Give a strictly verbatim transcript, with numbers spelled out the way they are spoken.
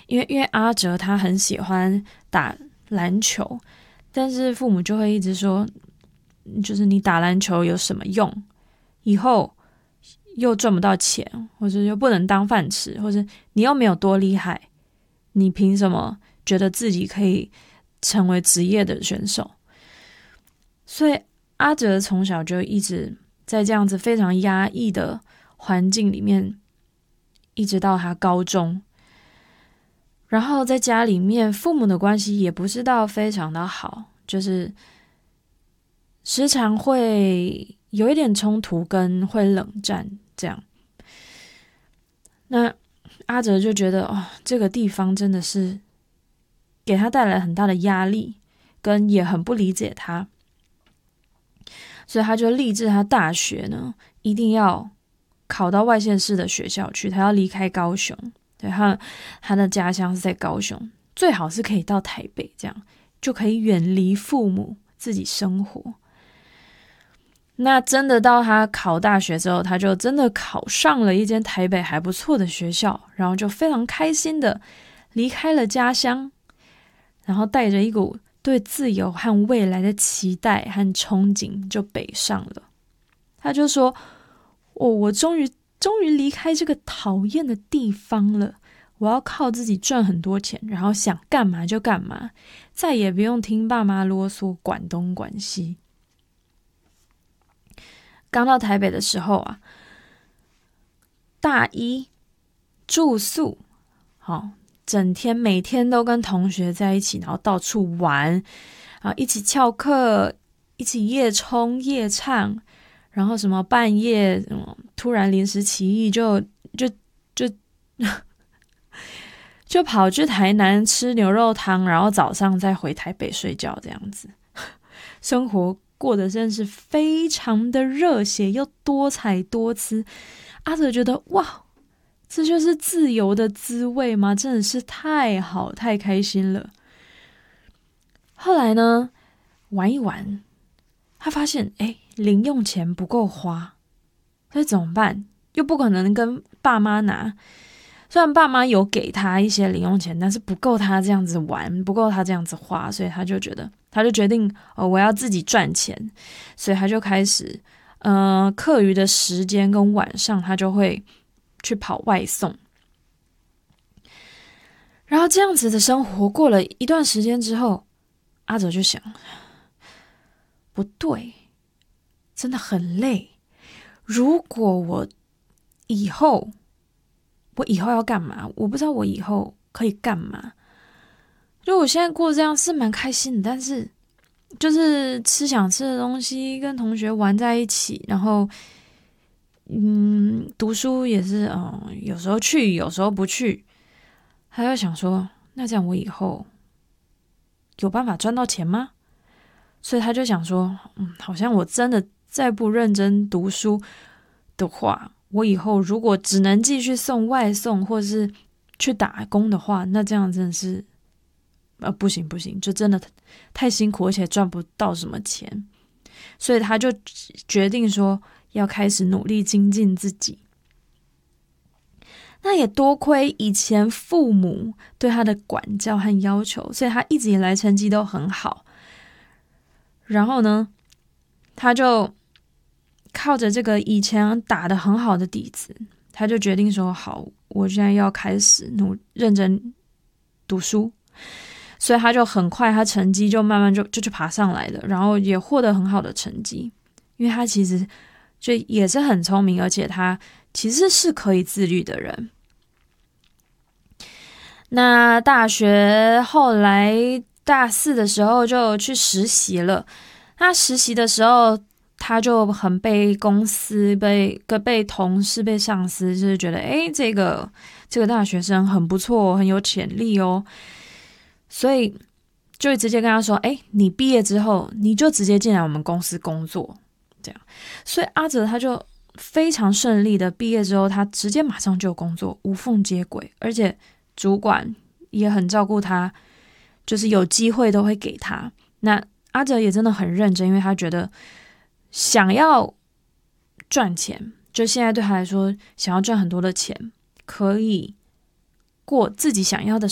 因为因为阿哲他很喜欢打篮球，但是父母就会一直说，就是你打篮球有什么用？以后又赚不到钱，或者又不能当饭吃，或者你又没有多厉害，你凭什么觉得自己可以成为职业的选手？所以阿哲从小就一直在这样子非常压抑的环境里面，一直到他高中。然后在家里面，父母的关系也不是到非常的好，就是时常会有一点冲突，跟会冷战这样。那阿哲就觉得，哦，这个地方真的是给他带来很大的压力，跟也很不理解他，所以他就立志他大学呢一定要考到外县市的学校去，他要离开高雄。对，他他的家乡是在高雄，最好是可以到台北，这样就可以远离父母，自己生活。那真的到他考大学之后，他就真的考上了一间台北还不错的学校，然后就非常开心的离开了家乡，然后带着一股对自由和未来的期待和憧憬就北上了。他就说，哦，我终于终于离开这个讨厌的地方了，我要靠自己赚很多钱，然后想干嘛就干嘛，再也不用听爸妈啰嗦，管东管西。刚到台北的时候啊，大一住宿，好，整天每天都跟同学在一起，然后到处玩啊，一起翘课，一起夜冲夜唱，然后什么半夜、嗯、突然临时起意就就就就跑去台南吃牛肉汤，然后早上再回台北睡觉，这样子生活过得真是非常的热血又多彩多姿。阿哲觉得，哇，这就是自由的滋味吗？真的是太好太开心了。后来呢，玩一玩，他发现诶零用钱不够花，所以怎么办？又不可能跟爸妈拿，虽然爸妈有给他一些零用钱，但是不够他这样子玩，不够他这样子花，所以他就觉得，他就决定，哦，我要自己赚钱，所以他就开始，呃，课余的时间跟晚上，他就会去跑外送。然后这样子的生活过了一段时间之后，阿哲就想，不对，真的很累。如果我以后，我以后要干嘛？我不知道我以后可以干嘛。就我现在过这样是蛮开心的，但是就是吃想吃的东西，跟同学玩在一起，然后嗯，读书也是，嗯，有时候去，有时候不去。还要想说，那这样我以后有办法赚到钱吗？所以他就想说，嗯，好像我真的再不认真读书的话，我以后如果只能继续送外送或是去打工的话，那这样真的是，呃，不行不行，就真的太辛苦，而且赚不到什么钱。所以他就决定说要开始努力精进自己。那也多亏以前父母对他的管教和要求，所以他一直以来成绩都很好。然后呢，他就靠着这个以前打得很好的底子，他就决定说，好，我现在要开始努认真读书。所以他就很快，他成绩就慢慢就就就爬上来了，然后也获得很好的成绩。因为他其实就也是很聪明，而且他其实是可以自律的人。那大学后来大四的时候就去实习了。他实习的时候，他就很被公司、被被同事、被上司，就是觉得，诶，这个这个大学生很不错，很有潜力哦。所以就直接跟他说，诶，你毕业之后，你就直接进来我们公司工作，这样。所以阿哲他就非常顺利的毕业之后，他直接马上就有工作，无缝接轨，而且主管也很照顾他，就是有机会都会给他。那阿哲也真的很认真，因为他觉得想要赚钱，就现在对他来说，想要赚很多的钱，可以过自己想要的